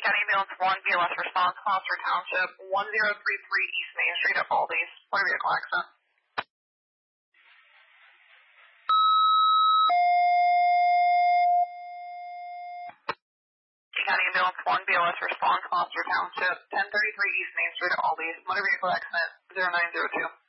County Ambulance 1, BLS response, Foster Township, 1033 East Main Street at Baldy's. Motor vehicle accident. County Ambulance 1, BLS response, Foster Township, 1033 East Main Street at Aldi's. Motor vehicle accident, 0902.